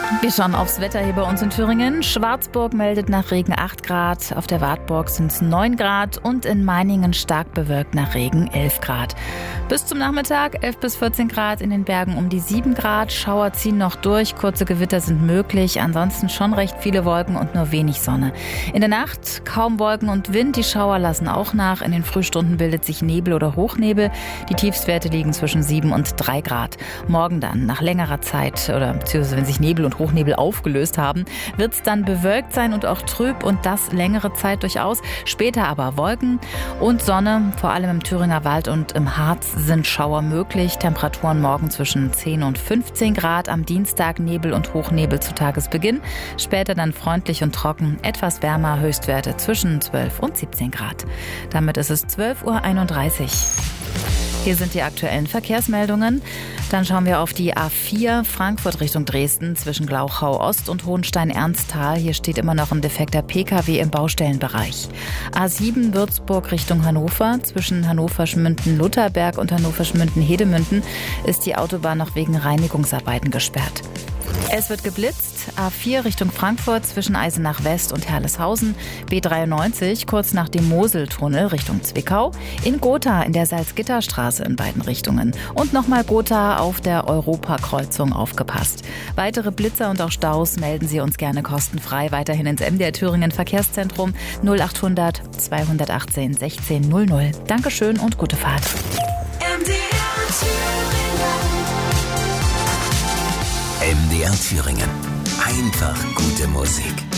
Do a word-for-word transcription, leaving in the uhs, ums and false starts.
Wir schauen aufs Wetter hier bei uns in Thüringen. Schwarzburg meldet nach Regen acht Grad, auf der Wartburg sind es neun Grad und in Meiningen stark bewölkt nach Regen elf Grad. Bis zum Nachmittag elf bis vierzehn Grad, in den Bergen um die sieben Grad. Schauer ziehen noch durch, kurze Gewitter sind möglich, ansonsten schon recht viele Wolken und nur wenig Sonne. In der Nacht kaum Wolken und Wind, die Schauer lassen auch nach. In den Frühstunden bildet sich Nebel oder Hochnebel. Die Tiefstwerte liegen zwischen sieben und drei Grad. Morgen dann, nach längerer Zeit, oder beziehungsweise wenn sich Nebel und Hochnebel aufgelöst haben, wird es dann bewölkt sein und auch trüb und das längere Zeit durchaus. Später aber Wolken und Sonne, vor allem im Thüringer Wald und im Harz sind Schauer möglich. Temperaturen morgen zwischen zehn und fünfzehn Grad, am Dienstag Nebel und Hochnebel zu Tagesbeginn. Später dann freundlich und trocken, etwas wärmer, Höchstwerte zwischen zwölf und siebzehn Grad. Damit ist es zwölf Uhr einunddreißig. Hier sind die aktuellen Verkehrsmeldungen. Dann schauen wir auf die A vier Frankfurt Richtung Dresden zwischen Glauchau Ost und Hohenstein-Ernsthal. Hier steht immer noch ein defekter P K W im Baustellenbereich. A sieben Würzburg Richtung Hannover zwischen Hannover-Schmünden-Lutherberg und Hannover-Schmünden-Hedemünden ist die Autobahn noch wegen Reinigungsarbeiten gesperrt. Es wird geblitzt. A vier Richtung Frankfurt zwischen Eisenach West und Herleshausen. B dreiundneunzig kurz nach dem Moseltunnel Richtung Zwickau. In Gotha in der Salzgitterstraße in beiden Richtungen. Und nochmal Gotha auf der Europakreuzung aufgepasst. Weitere Blitzer und auch Staus melden Sie uns gerne kostenfrei weiterhin ins M D R Thüringen Verkehrszentrum null achthundert zweihundertachtzehn sechzehn null null. Dankeschön und gute Fahrt. M D R Thüringen. M D R Thüringen. Einfach gute Musik.